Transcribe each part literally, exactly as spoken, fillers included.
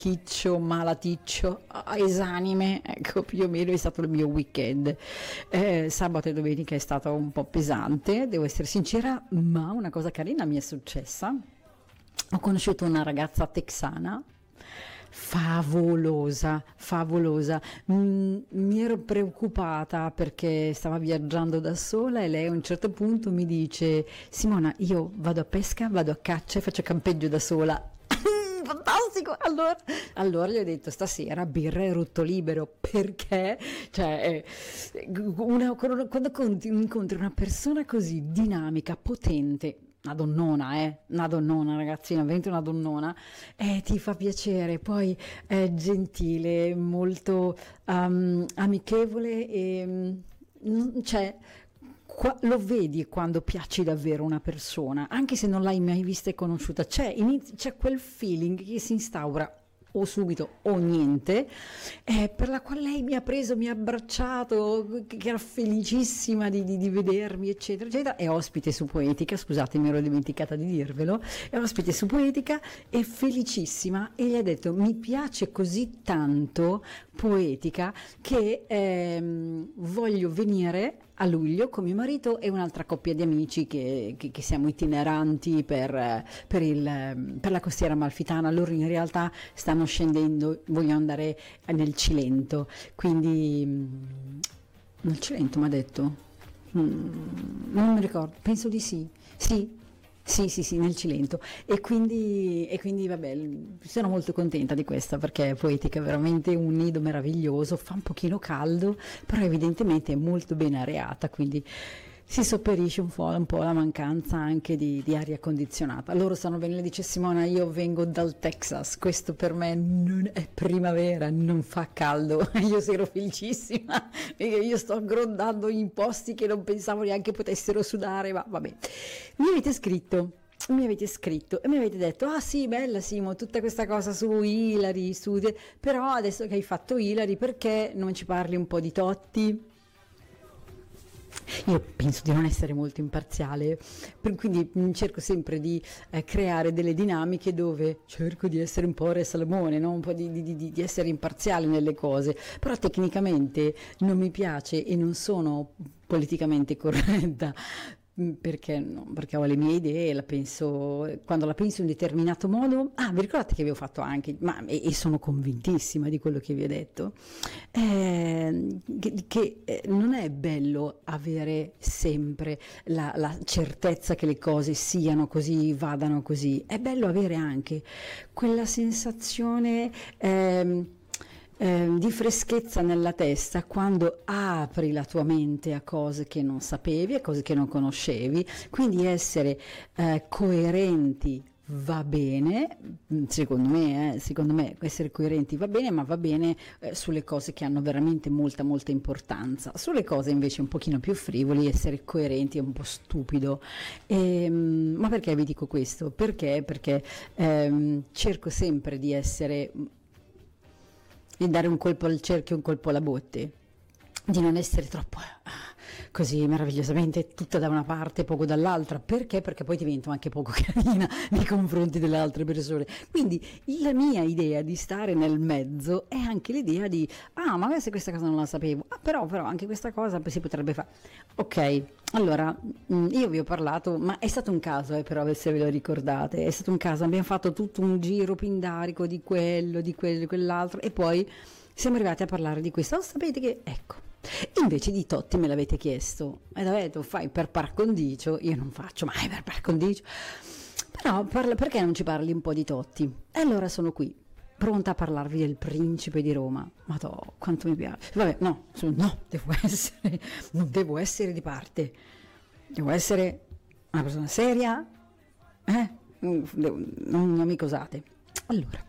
Ticcio, malaticcio, ah, esanime, ecco più o meno è stato il mio weekend. Eh, sabato e domenica è stato un po' pesante, devo essere sincera, ma una cosa carina mi è successa. Ho conosciuto una ragazza texana favolosa, favolosa. Mm, mi ero preoccupata perché stava viaggiando da sola e lei a un certo punto mi dice: Simona, io vado a pesca, vado a caccia e faccio campeggio da sola. Fantastico! Allora, allora gli ho detto: stasera birra e rutto libero, perché cioè, eh, una- quando conti- incontri una persona così dinamica, potente, una donnona, eh, una donnona, ragazzina, veramente una donnona, eh, ti fa piacere, poi è gentile, molto um, amichevole e mm, cioè, qua- lo vedi quando piaci davvero una persona, anche se non l'hai mai vista e conosciuta, c'è, inizi- c'è quel feeling che si instaura o subito o niente, eh, per la quale lei mi ha preso, mi ha abbracciato, che era felicissima di, di- di vedermi, eccetera, eccetera. È ospite su Poetica, scusate, mi ero dimenticata di dirvelo, è ospite su Poetica, è felicissima e gli ha detto: mi piace così tanto Poetica che ehm, voglio venire a luglio con mio marito e un'altra coppia di amici che, che- che siamo itineranti per, eh, per il, ehm, per la costiera amalfitana. Loro in realtà stanno scendendo, vogliono andare nel Cilento, quindi mm, nel Cilento mi ha detto. Mm, non mi ricordo, penso di sì, sì. Sì, sì, sì, nel Cilento. E quindi, e quindi vabbè, l- sono molto contenta di questa perché Poetica è veramente un nido meraviglioso, fa un pochino caldo, però evidentemente è molto ben areata, quindi si sopperisce un po', un po' la mancanza anche di, di aria condizionata. Loro stanno bene, le dice Simona: io vengo dal Texas, questo per me non è primavera, non fa caldo. Io ero felicissima perché io sto grondando in posti che non pensavo neanche potessero sudare, ma vabbè. Mi avete scritto, mi avete scritto e mi avete detto: ah sì, bella Simo, tutta questa cosa su Ilari, su... però adesso che hai fatto Ilari, perché non ci parli un po' di Totti? Io penso di non essere molto imparziale, per- quindi mm, cerco sempre di eh, creare delle dinamiche dove cerco di essere un po' Re Salomone, no? Un po' di, di- di- di essere imparziale nelle cose, però tecnicamente non mi piace e non sono politicamente corretta. Mm, Perché, no, perché ho le mie idee e la penso, quando la penso in un determinato modo. Ah, vi ricordate che vi ho fatto anche, ma, e, e sono convintissima di quello che vi ho detto, eh, che, che, eh, non è bello avere sempre la, la certezza che le cose siano così, vadano così, è bello avere anche quella sensazione ehm, ehm, di freschezza nella testa quando apri la tua mente a cose che non sapevi, a cose che non conoscevi, quindi essere eh, coerenti va bene, mm, secondo me, eh, secondo me essere coerenti va bene, ma va bene eh, sulle cose che hanno veramente molta molta importanza. Sulle cose invece un pochino più frivoli essere coerenti è un po' stupido. Ehm, ma perché vi dico questo? Perché? Perché ehm, cerco sempre di essere, di dare un colpo al cerchio e un colpo alla botte, di non essere troppo ah, così meravigliosamente tutta da una parte e poco dall'altra. Perché? Perché poi divento anche poco carina nei confronti delle altre persone. Quindi la mia idea di stare nel mezzo è anche l'idea di: ah, ma se questa cosa non la sapevo, ah, però, però anche questa cosa si potrebbe fare. Ok, allora mm, io vi ho parlato, ma è stato un caso, eh, però se ve lo ricordate, è stato un caso, abbiamo fatto tutto un giro pindarico di quello, di quello, di quell'altro e poi siamo arrivati a parlare di questo. Oh, sapete che, ecco, invece di Totti me l'avete chiesto ed avete detto: fai per par condicio, io non faccio mai per par condicio, però parla, perché non ci parli un po' di Totti? E allora sono qui, pronta a parlarvi del principe di Roma. Madò, quanto mi piace. Vabbè, no, su- no, devo essere, non devo essere di parte, devo essere una persona seria, eh? Mm, devo- non, non mi cosate. Allora,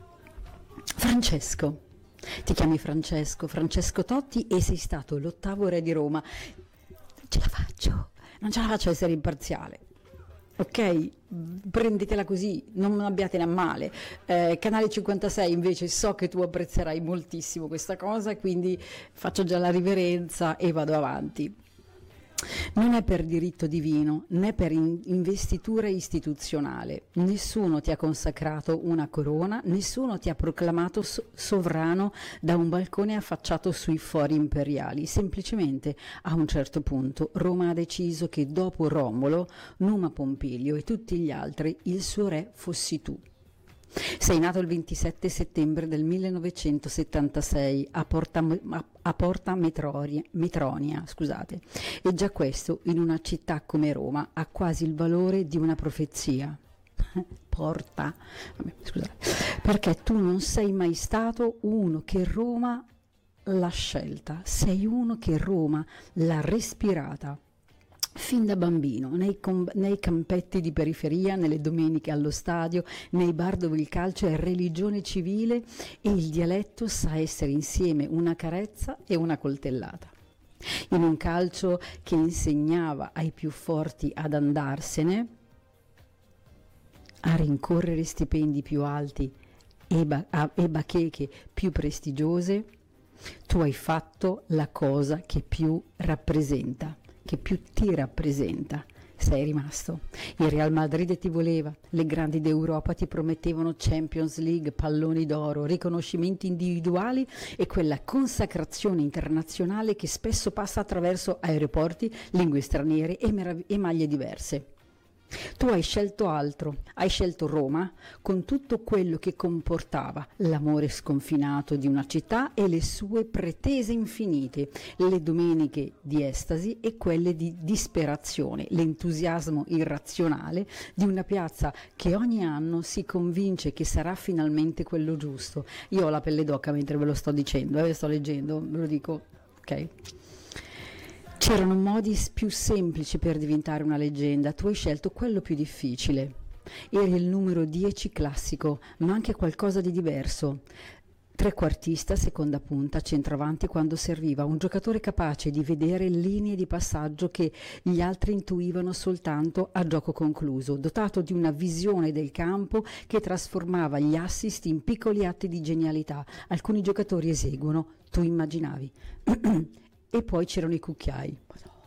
Francesco, ti chiami Francesco, Francesco Totti e sei stato l'ottavo re di Roma. Ce la faccio, non ce la faccio a essere imparziale. Ok, prendetela così, non abbiatene a male. Eh, Canale cinquantasei invece so che tu apprezzerai moltissimo questa cosa, quindi faccio già la riverenza e vado avanti. Non è per diritto divino né per in- investitura istituzionale. Nessuno ti ha consacrato una corona, nessuno ti ha proclamato so- sovrano da un balcone affacciato sui fori imperiali. Semplicemente, a un certo punto, Roma ha deciso che dopo Romolo, Numa Pompilio e tutti gli altri, il suo re fossi tu. Sei nato il ventisette settembre del millenovecentosettantasei a Porta, a, a Porta Metroria, Metronia, scusate, e già questo in una città come Roma ha quasi il valore di una profezia. Porta, vabbè, scusate, perché tu non sei mai stato uno che Roma l'ha scelta, sei uno che Roma l'ha respirata. Fin da bambino, nei, com- nei campetti di periferia, nelle domeniche allo stadio, nei bar dove il calcio è religione civile e il dialetto sa essere insieme una carezza e una coltellata. In un calcio che insegnava ai più forti ad andarsene, a rincorrere stipendi più alti e, ba- a- e bacheche più prestigiose, tu hai fatto la cosa che più rappresenta. che più ti rappresenta. Sei rimasto. Il Real Madrid ti voleva, le grandi d'Europa ti promettevano Champions League, palloni d'oro, riconoscimenti individuali e quella consacrazione internazionale che spesso passa attraverso aeroporti, lingue straniere e, merav- e maglie diverse. Tu hai scelto altro, hai scelto Roma con tutto quello che comportava l'amore sconfinato di una città e le sue pretese infinite, le domeniche di estasi e quelle di disperazione, l'entusiasmo irrazionale di una piazza che ogni anno si convince che sarà finalmente quello giusto. Io ho la pelle d'oca mentre ve lo sto dicendo, eh, ve lo sto leggendo, ve lo dico, ok? C'erano modi più semplici per diventare una leggenda, tu hai scelto quello più difficile. Eri il numero dieci classico, ma anche qualcosa di diverso. Trequartista, seconda punta, centravanti quando serviva, un giocatore capace di vedere linee di passaggio che gli altri intuivano soltanto a gioco concluso, dotato di una visione del campo che trasformava gli assist in piccoli atti di genialità. Alcuni giocatori eseguono, tu immaginavi. E poi c'erano i cucchiai.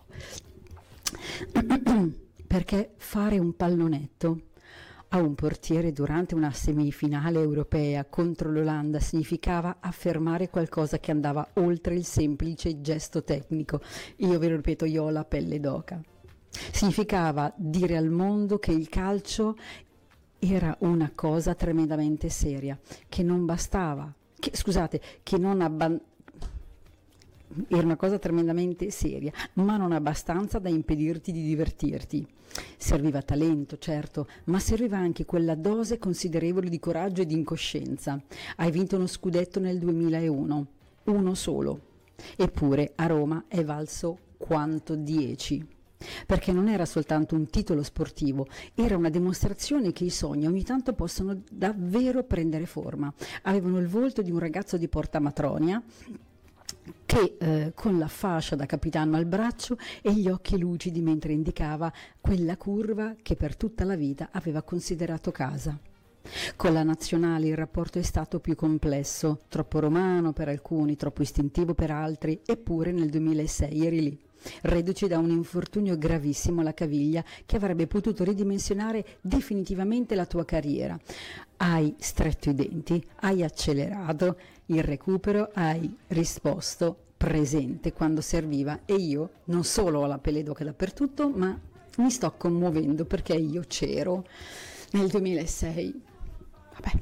Perché fare un pallonetto a un portiere durante una semifinale europea contro l'Olanda significava affermare qualcosa che andava oltre il semplice gesto tecnico. Io ve lo ripeto, io ho la pelle d'oca. Significava dire al mondo che il calcio era una cosa tremendamente seria, che non bastava, che, scusate, che non abbandonava. Era una cosa tremendamente seria, ma non abbastanza da impedirti di divertirti. Serviva talento, certo, ma serviva anche quella dose considerevole di coraggio e di incoscienza. Hai vinto uno scudetto nel duemilauno, uno solo. Eppure a Roma è valso quanto dieci. Perché non era soltanto un titolo sportivo, era una dimostrazione che i sogni ogni tanto possono davvero prendere forma. Avevano il volto di un ragazzo di Porta Matronia, che eh, con la fascia da capitano al braccio e gli occhi lucidi mentre indicava quella curva che per tutta la vita aveva considerato casa. Con la nazionale il rapporto è stato più complesso, troppo romano per alcuni, troppo istintivo per altri, eppure nel duemilasei eri lì, reduce da un infortunio gravissimo alla caviglia che avrebbe potuto ridimensionare definitivamente la tua carriera. Hai stretto i denti, hai accelerato il recupero, hai risposto presente quando serviva e io non solo ho la pelle d'oca dappertutto, ma mi sto commuovendo perché io c'ero nel duemilasei. Vabbè.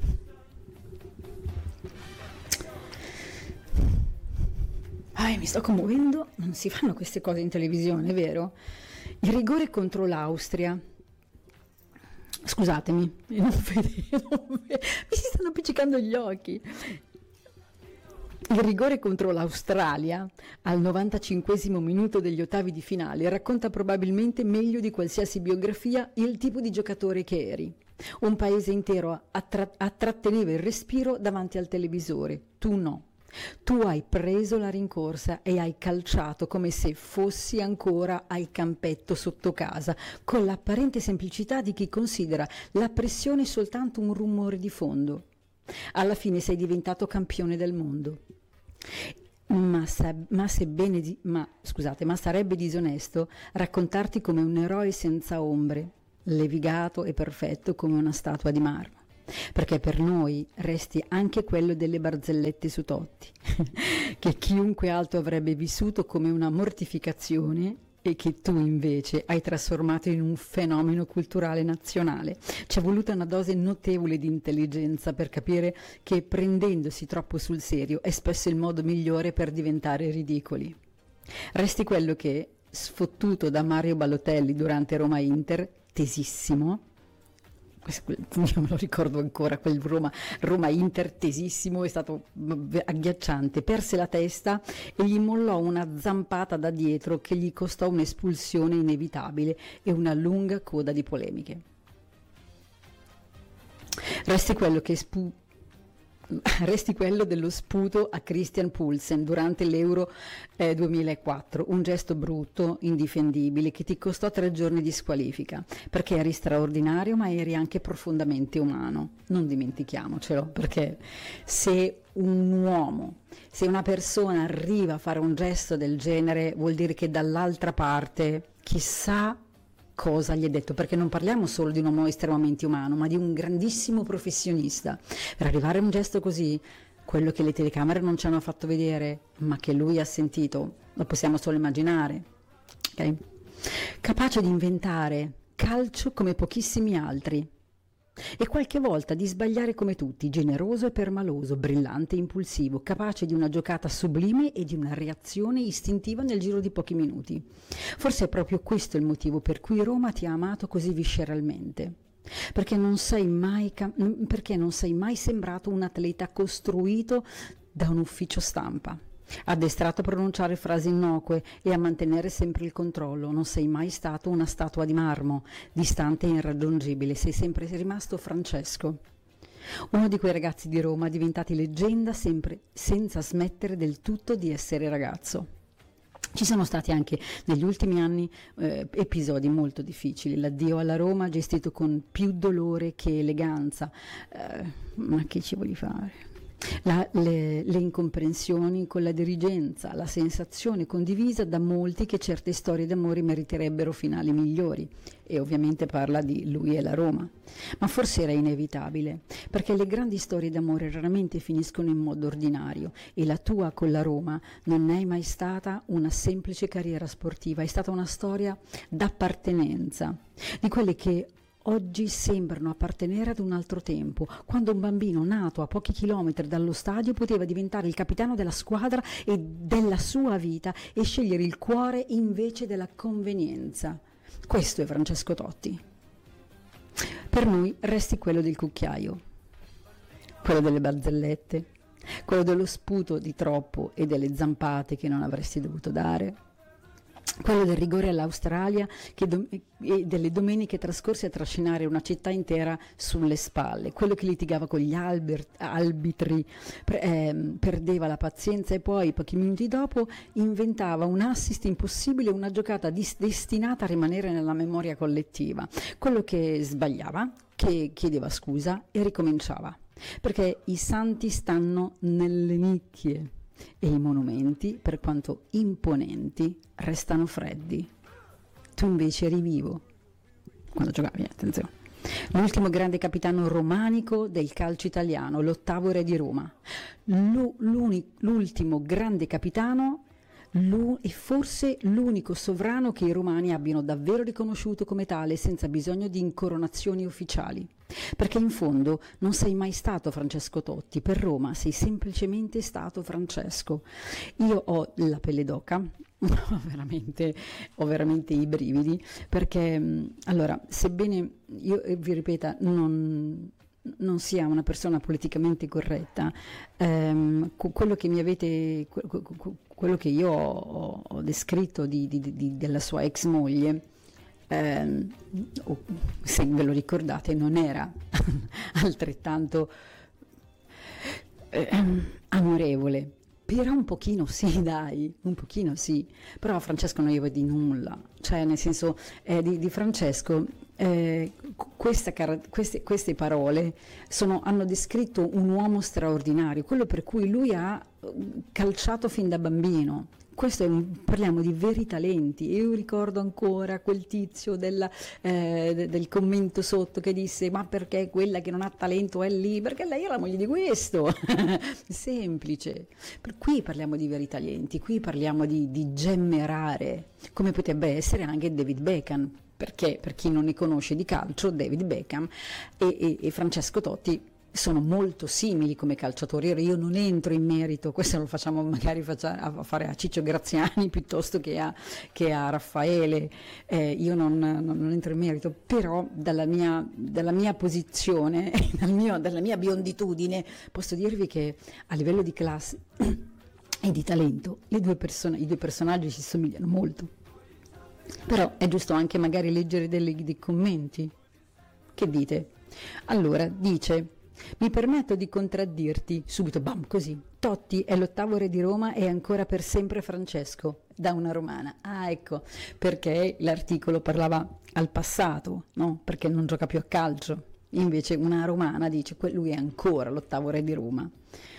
Ah, mi sto commuovendo, non si fanno queste cose in televisione, vero? Il rigore contro l'Austria. Scusatemi, non vedo, non vedo, mi si stanno appiccicando gli occhi. Il rigore contro l'Australia al novantacinquesimo minuto degli ottavi di finale racconta probabilmente meglio di qualsiasi biografia il tipo di giocatore che eri. Un paese intero attra- attratteneva il respiro davanti al televisore, tu no. Tu hai preso la rincorsa e hai calciato come se fossi ancora al campetto sotto casa, con l'apparente semplicità di chi considera la pressione soltanto un rumore di fondo. Alla fine sei diventato campione del mondo. Ma, sa- ma sebbene di- ma, scusate, ma sarebbe disonesto raccontarti come un eroe senza ombre, levigato e perfetto come una statua di marmo, perché per noi resti anche quello delle barzellette su Totti, che chiunque altro avrebbe vissuto come una mortificazione e che tu invece hai trasformato in un fenomeno culturale nazionale. Ci è voluta una dose notevole di intelligenza per capire che prendendosi troppo sul serio è spesso il modo migliore per diventare ridicoli. Resti quello che, sfottuto da Mario Balotelli durante Roma Inter, tesissimo, io me lo ricordo ancora, quel Roma, Roma Inter tesissimo, è stato agghiacciante, perse la testa e gli mollò una zampata da dietro che gli costò un'espulsione inevitabile e una lunga coda di polemiche. Resti quello che spu- Resti quello dello sputo a Christian Poulsen durante l'Euro eh, duemilaquattro, un gesto brutto, indifendibile, che ti costò tre giorni di squalifica, perché eri straordinario ma eri anche profondamente umano, non dimentichiamocelo, perché se un uomo, se una persona arriva a fare un gesto del genere, vuol dire che dall'altra parte chissà cosa gli è detto, perché non parliamo solo di un uomo estremamente umano, ma di un grandissimo professionista. Per arrivare a un gesto così, quello che le telecamere non ci hanno fatto vedere, ma che lui ha sentito, lo possiamo solo immaginare. Okay? Capace di inventare calcio come pochissimi altri e qualche volta di sbagliare come tutti, generoso e permaloso, brillante e impulsivo, capace di una giocata sublime e di una reazione istintiva nel giro di pochi minuti. Forse è proprio questo il motivo per cui Roma ti ha amato così visceralmente, perché non sei mai, perché non sei mai sembrato un atleta costruito da un ufficio stampa, addestrato a pronunciare frasi innocue e a mantenere sempre il controllo. Non sei mai stato una statua di marmo, distante e irraggiungibile, sei sempre rimasto Francesco, uno di quei ragazzi di Roma diventati leggenda sempre senza smettere del tutto di essere ragazzo. Ci sono stati anche negli ultimi anni eh, episodi molto difficili, l'addio alla Roma gestito con più dolore che eleganza, eh, ma che ci voglio fare? La, le, le incomprensioni con la dirigenza, la sensazione condivisa da molti che certe storie d'amore meriterebbero finali migliori, e ovviamente parla di lui e la Roma, ma forse era inevitabile, perché le grandi storie d'amore raramente finiscono in modo ordinario e la tua con la Roma non è mai stata una semplice carriera sportiva, è stata una storia d'appartenenza, di quelle che oggi sembrano appartenere ad un altro tempo, quando un bambino nato a pochi chilometri dallo stadio poteva diventare il capitano della squadra e della sua vita e scegliere il cuore invece della convenienza. Questo è Francesco Totti. Per noi resti quello del cucchiaio, quello delle barzellette, quello dello sputo di troppo e delle zampate che non avresti dovuto dare, quello del rigore all'Australia che do- e delle domeniche trascorse a trascinare una città intera sulle spalle, quello che litigava con gli albert- arbitri, pre- ehm, perdeva la pazienza e poi pochi minuti dopo inventava un assist impossibile, una giocata dis- destinata a rimanere nella memoria collettiva, quello che sbagliava, che chiedeva scusa e ricominciava, perché i santi stanno nelle nicchie e i monumenti, per quanto imponenti, restano freddi. Tu invece eri vivo quando giocavi, attenzione. L'ultimo grande capitano romanico del calcio italiano, l'ottavo re di Roma. L'ultimo grande capitano e forse l'unico sovrano che i romani abbiano davvero riconosciuto come tale senza bisogno di incoronazioni ufficiali. Perché in fondo non sei mai stato Francesco Totti, per Roma sei semplicemente stato Francesco. Io ho la pelle d'oca, ho veramente, ho veramente i brividi, perché allora, sebbene io vi ripeta non... non sia una persona politicamente corretta, ehm, quello che mi avete, quello che io ho, ho descritto di, di, di, della sua ex moglie, ehm, se ve lo ricordate, non era altrettanto ehm, amorevole. Però un pochino sì, dai, un pochino sì. Però Francesco non gli vuoi di nulla, cioè nel senso eh, di, di Francesco eh, questa, queste, queste parole sono, hanno descritto un uomo straordinario, quello per cui lui ha calciato fin da bambino. Questo è un, parliamo di veri talenti. Io ricordo ancora quel tizio della, eh, del commento sotto che disse: ma perché quella che non ha talento è lì? Perché lei è la moglie di questo. Semplice. Per qui parliamo di veri talenti, qui parliamo di, di gemme rare, come potrebbe essere anche David Beckham, perché per chi non ne conosce di calcio, David Beckham e, e, e Francesco Totti sono molto simili come calciatori. Io non entro in merito, questo lo facciamo magari faccia, a fare a Ciccio Graziani piuttosto che a, che a Raffaele, eh, io non, non, non entro in merito, però dalla mia, dalla mia posizione, dal mio, dalla mia bionditudine, posso dirvi che a livello di classe e di talento le due persone, i due personaggi si somigliano molto. Però è giusto anche magari leggere delle, dei commenti. Che dite? Allora, dice: mi permetto di contraddirti, subito, bam, così. Totti è l'ottavo re di Roma e ancora per sempre Francesco, da una romana. Ah, ecco, perché l'articolo parlava al passato, no? Perché non gioca più a calcio. Invece una romana dice che lui è ancora l'ottavo re di Roma.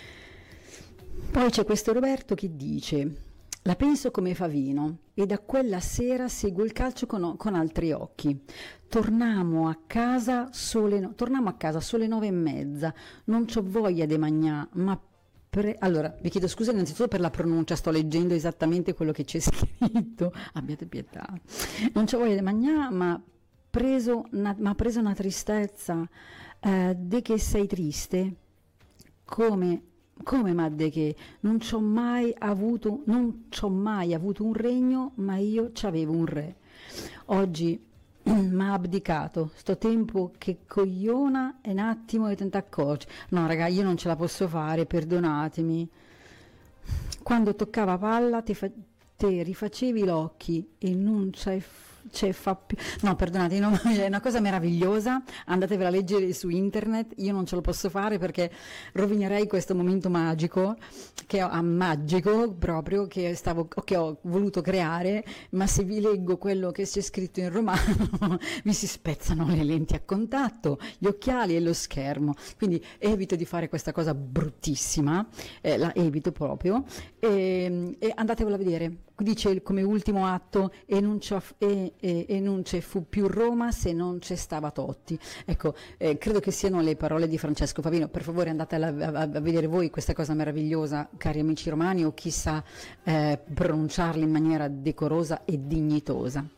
Poi c'è questo Roberto che dice: la penso come Favino e da quella sera seguo il calcio con, con altri occhi. Tornamo a casa sole, no, torniamo a casa sole nove e mezza. Non c'ho voglia di mangiare, ma pre... allora vi chiedo scusa innanzitutto per la pronuncia, sto leggendo esattamente quello che c'è scritto. Abbiate pietà. Non c'ho voglia di mangiare, ma preso una, ma preso una tristezza. Eh, di che sei triste? Come? Come Madde che non c'ho mai avuto, non c'ho mai avuto un regno, ma io c'avevo un re. Oggi m'ha abdicato, sto tempo che cogliona e un attimo e te ne accorgi. No raga, io non ce la posso fare, perdonatemi. Quando toccava palla te, fa, te rifacevi gli occhi e non c'è c'è fa più. No, perdonate, no, è una cosa meravigliosa, andatevela a leggere su internet. Io non ce lo posso fare perché rovinerei questo momento magico che ho, ah, magico proprio che stavo che ho voluto creare, ma se vi leggo quello che c'è scritto in romano mi si spezzano le lenti a contatto, gli occhiali e lo schermo, quindi evito di fare questa cosa bruttissima, eh, la evito proprio e, e andatevela a vedere. Dice come ultimo atto: e non, e, e, e non c'è fu più Roma se non c'è stava Totti. Ecco, eh, credo che siano le parole di Francesco Favino. Per favore andate a, a, a vedere voi questa cosa meravigliosa, cari amici romani, o chissà eh, pronunciarla in maniera decorosa e dignitosa.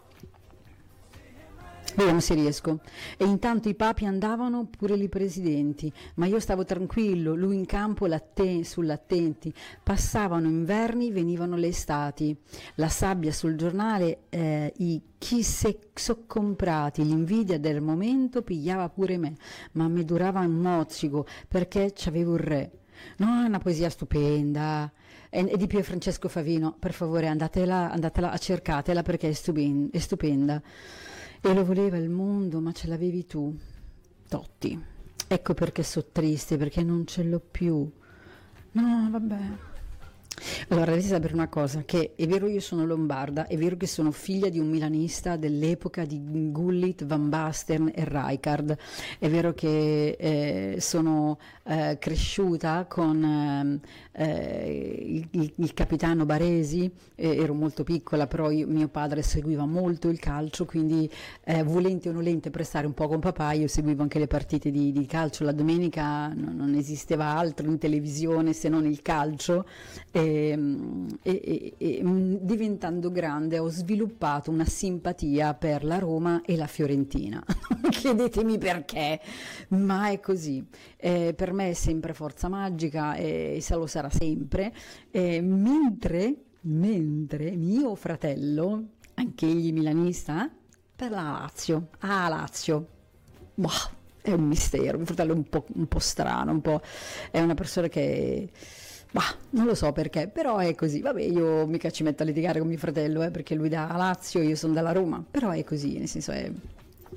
Vediamo se riesco. E intanto i papi andavano, pure i presidenti, ma io stavo tranquillo, lui in campo l'atten- sull'attenti. Passavano inverni, venivano le estati. La sabbia sul giornale, eh, i chi se so comprati, l'invidia del momento pigliava pure me, ma mi durava un mozzico perché c'avevo il re. No, è una poesia stupenda. E, e di più è Francesco Favino, per favore andatela, andatela a cercatela perché è, stupen- è stupenda. E lo voleva il mondo, ma ce l'avevi tu, Totti. Ecco perché so triste, perché non ce l'ho più. No, vabbè. Allora, dovete sapere una cosa, che è vero io sono lombarda, è vero che sono figlia di un milanista dell'epoca di Gullit, Van Basten e Rijkaard, è vero che eh, sono eh, cresciuta con eh, il, il, il capitano Baresi, eh, ero molto piccola, però io, mio padre seguiva molto il calcio, quindi eh, volente o nolente per stare un po' con papà, io seguivo anche le partite di, di calcio, la domenica no, non esisteva altro in televisione se non il calcio. E, e, e, e diventando grande ho sviluppato una simpatia per la Roma e la Fiorentina. Chiedetemi perché, ma è così. Eh, per me è sempre forza magica e se lo sarà sempre. Eh, mentre, mentre mio fratello, anche egli milanista, per la Lazio. Ah, Lazio. Boh, è un mistero. Mio fratello è un po', un po' strano, un po', è una persona che... Bah, non lo so perché, però è così. Vabbè, io mica ci metto a litigare con mio fratello, eh, perché lui da Lazio, io sono dalla Roma, però è così, nel senso è...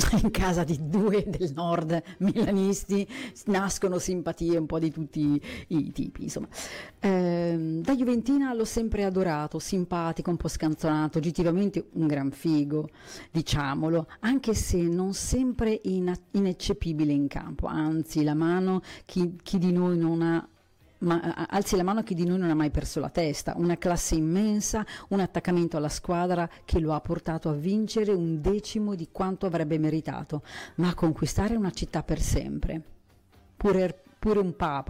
in casa di due del nord milanisti nascono simpatie un po' di tutti i tipi, insomma. Ehm, da juventina l'ho sempre adorato, simpatico, un po' scanzonato, oggettivamente un gran figo, diciamolo, anche se non sempre ina- ineccepibile in campo, anzi la mano chi, chi di noi non ha ma alzi la mano a chi di noi non ha mai perso la testa, una classe immensa, un attaccamento alla squadra che lo ha portato a vincere un decimo di quanto avrebbe meritato, ma a conquistare una città per sempre. Pure, pure un papa